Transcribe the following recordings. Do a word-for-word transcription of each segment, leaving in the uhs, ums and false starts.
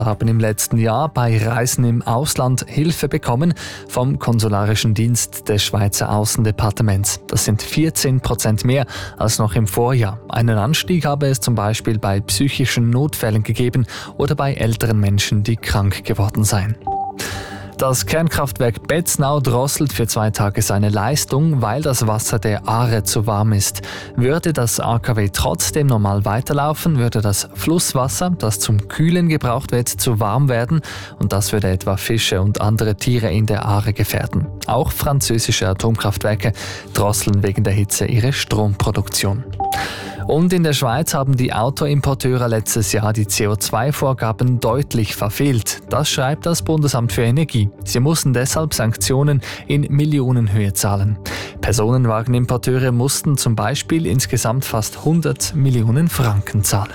haben im letzten Jahr bei Reisen im Ausland Hilfe bekommen vom Konsularischen Dienst des Schweizer Aussendepartements. Das sind vierzehn Prozent mehr als noch im Vorjahr. Einen Anstieg habe es zum Beispiel bei psychischen Notfällen gegeben oder bei älteren Menschen, die krank geworden seien. Das Kernkraftwerk Betznau drosselt für zwei Tage seine Leistung, weil das Wasser der Aare zu warm ist. Würde das A K W trotzdem normal weiterlaufen, würde das Flusswasser, das zum Kühlen gebraucht wird, zu warm werden und das würde etwa Fische und andere Tiere in der Aare gefährden. Auch französische Atomkraftwerke drosseln wegen der Hitze ihre Stromproduktion. Und in der Schweiz haben die Autoimporteure letztes Jahr die C O zwei Vorgaben deutlich verfehlt. Das schreibt das Bundesamt für Energie. Sie mussten deshalb Sanktionen in Millionenhöhe zahlen. Personenwagenimporteure mussten zum Beispiel insgesamt fast hundert Millionen Franken zahlen.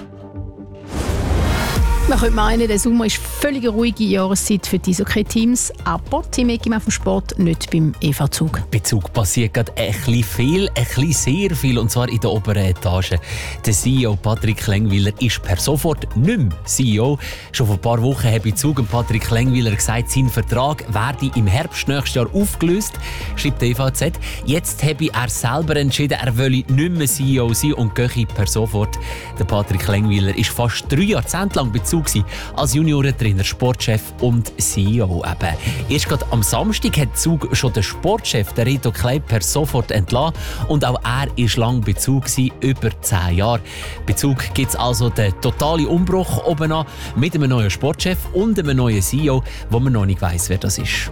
Man könnte meinen, der Sommer ist völlig eine ruhige Jahreszeit für die Eishockey-Teams, aber Team Egimann vom Sport nicht beim E V-Zug. Bei Zug passiert gerade ein bisschen viel, ein bisschen sehr viel, und zwar in der oberen Etage. Der C E O Patrick Lengwiller ist per sofort nicht mehr C E O. Schon vor ein paar Wochen hat bei Zug Patrick Lengwiller gesagt, sein Vertrag werde im Herbst nächstes Jahr aufgelöst, schreibt die E V Z. Jetzt habe er selber entschieden, er wolle nicht mehr C E O sein und gehe per sofort. Der Patrick Lengwiller ist fast drei Jahrzehnte lang bei Zug als Juniorentrainer, Sportchef und C E O. Eben. Erst gerade am Samstag hat Zug schon den Sportchef, der Reto Kleib, per sofort entlassen. Und auch er war lange bei Zug, über zehn Jahre. Bei Zug gibt es also den totalen Umbruch oben an, mit einem neuen Sportchef und einem neuen C E O, wo man noch nicht weiss, wer das ist.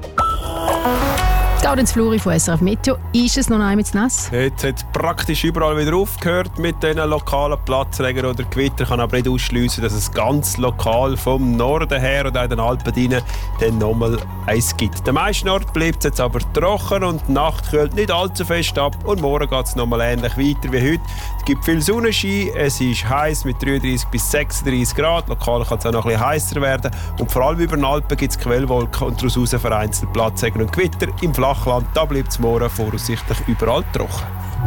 Gaudenz Fluri von S R F Meteo. Ist es noch einmal zu nass? Jetzt hat es praktisch überall wieder aufgehört mit diesen lokalen Platzregen oder Gewitter. Ich kann aber nicht ausschliessen, dass es ganz lokal vom Norden her oder in den Alpen rein dann nochmal eins gibt. Der meisten Ort bleibt es jetzt aber trocken und die Nacht kühlt nicht allzu fest ab und morgen geht es nochmal ähnlich weiter wie heute. Es gibt viel Sonnenschein, es ist heiß mit dreiunddreißig bis sechsunddreißig Grad. Lokal kann es auch noch ein bisschen heißer werden und vor allem über den Alpen gibt es Quellwolken und daraus vereinzelt Platzregen und Gewitter. Im Flachland, da bleibt es morgen voraussichtlich überall trocken.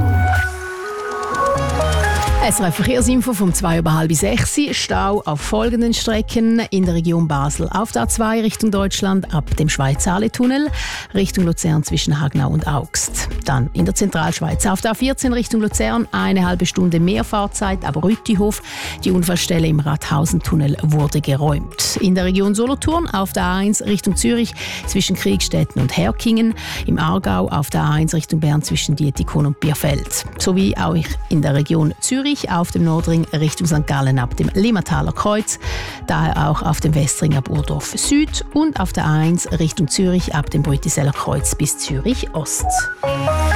S R F Verkehrsinfo vom zwei über halb sechs. Stau auf folgenden Strecken: in der Region Basel auf der A zwei Richtung Deutschland ab dem Schweiz-Saale-Tunnel, Richtung Luzern zwischen Hagnau und Augst. Dann in der Zentralschweiz auf der A vierzehn Richtung Luzern eine halbe Stunde mehr Fahrzeit ab Rüttihof. Die Unfallstelle im Rathausen-Tunnel wurde geräumt. In der Region Solothurn auf der A eins Richtung Zürich zwischen Kriegstetten und Herkingen. Im Aargau auf der A eins Richtung Bern zwischen Dietikon und Bierfeld. Sowie auch in der Region Zürich auf dem Nordring Richtung Sankt Gallen ab dem Limmataler Kreuz, daher auch auf dem Westring ab Urdorf Süd und auf der A eins Richtung Zürich ab dem Brütiseller Kreuz bis Zürich Ost.